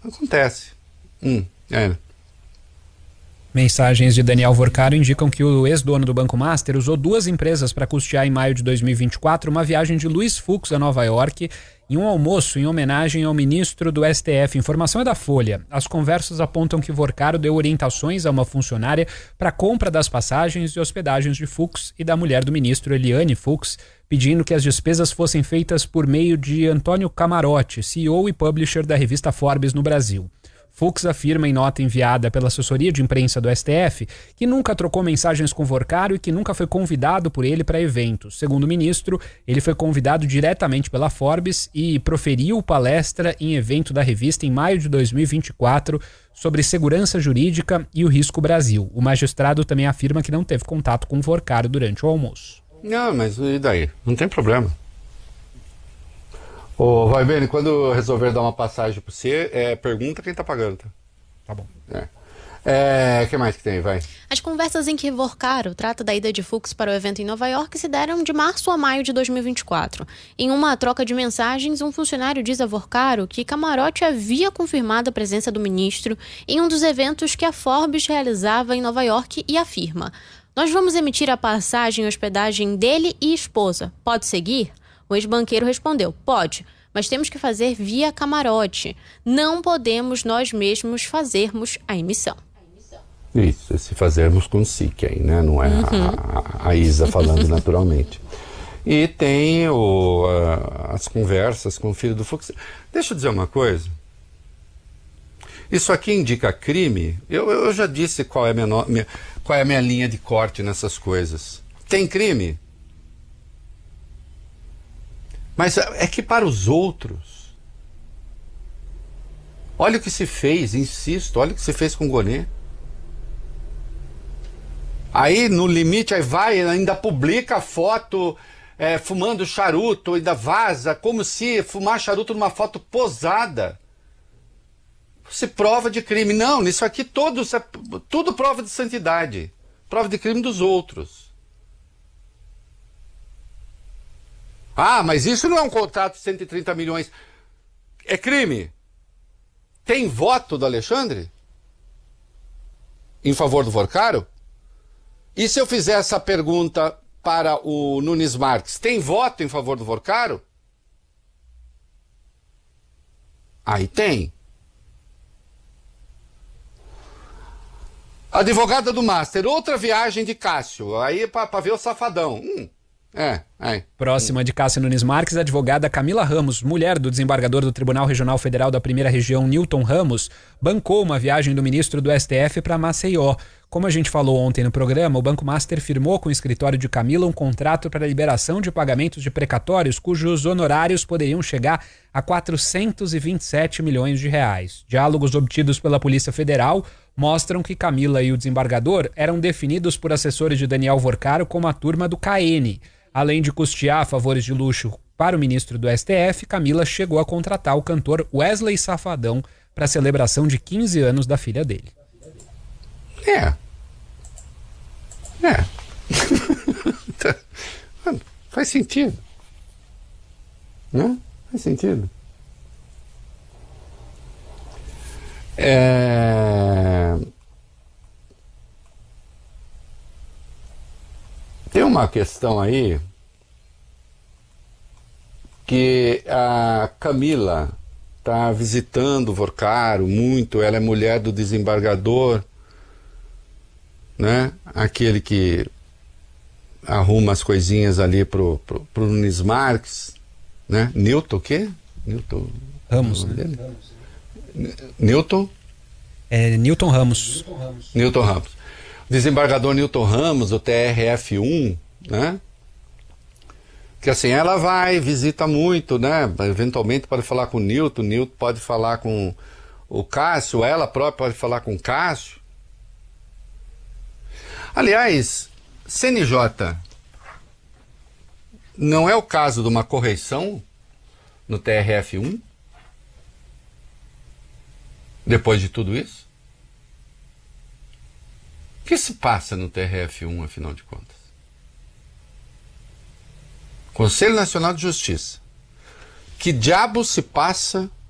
Acontece. É. Mensagens de Daniel Vorcaro indicam que o ex-dono do Banco Master usou 2 empresas para custear em maio de 2024 uma viagem de Luiz Fux a Nova York e um almoço em homenagem ao ministro do STF. Informação é da Folha. As conversas apontam que Vorcaro deu orientações a uma funcionária para a compra das passagens e hospedagens de Fux e da mulher do ministro, Eliane Fux, pedindo que as despesas fossem feitas por meio de Antônio Camarote, CEO e publisher da revista Forbes no Brasil. Fux afirma em nota enviada pela assessoria de imprensa do STF que nunca trocou mensagens com Vorcaro e que nunca foi convidado por ele para eventos. Segundo o ministro, ele foi convidado diretamente pela Forbes e proferiu palestra em evento da revista em maio de 2024 sobre segurança jurídica e o risco Brasil. O magistrado também afirma que não teve contato com Vorcaro durante o almoço. Não, mas e daí? Não tem problema. Ô, vai bem, quando resolver dar uma passagem para você, pergunta quem tá pagando, tá? Tá bom. O que mais que tem, vai? As conversas em que Vorcaro trata da ida de Fux para o evento em Nova York se deram de março a maio de 2024. Em uma troca de mensagens, um funcionário diz a Vorcaro que Camarote havia confirmado a presença do ministro em um dos eventos que a Forbes realizava em Nova York e afirma: "Nós vamos emitir a passagem e hospedagem dele e esposa. Pode seguir?" O ex-banqueiro respondeu: "Pode, mas temos que fazer via Camarote. Não podemos nós mesmos fazermos a emissão." Isso, se fazermos com SIC aí, né? Não é a Isa falando naturalmente. E tem as conversas com o filho do Fux. Deixa eu dizer uma coisa. Isso aqui indica crime? Eu já disse qual é a minha linha de corte nessas coisas. Tem crime? Mas é que para os outros, olha o que se fez, insisto, olha o que se fez com o Gonê. Aí no limite, aí vai, ainda publica a foto fumando charuto, ainda vaza, como se fumar charuto numa foto posada fosse prova de crime. Não, nisso aqui tudo prova de santidade, prova de crime dos outros. Ah, mas isso não é um contrato de 130 milhões. É crime. Tem voto do Alexandre em favor do Vorcaro? E se eu fizer essa pergunta para o Nunes Marques, tem voto em favor do Vorcaro? Aí tem. Advogada do Master, outra viagem de Cássio, aí para ver o safadão. Próxima de Cássio Nunes Marques, a advogada Camila Ramos, mulher do desembargador do Tribunal Regional Federal da Primeira Região, Newton Ramos, bancou uma viagem do ministro do STF para Maceió. Como a gente falou ontem no programa, o Banco Master firmou com o escritório de Camila um contrato para a liberação de pagamentos de precatórios cujos honorários poderiam chegar a 427 milhões de reais. Diálogos obtidos pela Polícia Federal mostram que Camila e o desembargador eram definidos por assessores de Daniel Vorcaro como a turma do KN. Além de custear favores de luxo para o ministro do STF, Camila chegou a contratar o cantor Wesley Safadão para a celebração de 15 anos da filha dele. Faz sentido. Né? Faz sentido. Tem uma questão aí que a Camila está visitando o Vorcaro muito, ela é mulher do desembargador, né? Aquele que arruma as coisinhas ali pro Nunes Marques, né? Newton, o quê? Newton Ramos, né? Newton? Newton Ramos. Newton Ramos. Desembargador Newton Ramos, do TRF1, né? Que assim, ela vai, visita muito, né? Eventualmente pode falar com o Newton pode falar com o Cássio, ela própria pode falar com o Cássio. Aliás, CNJ, não é o caso de uma correção no TRF1? Depois de tudo isso? O que se passa no TRF1, afinal de contas? Conselho Nacional de Justiça. Que diabo se passa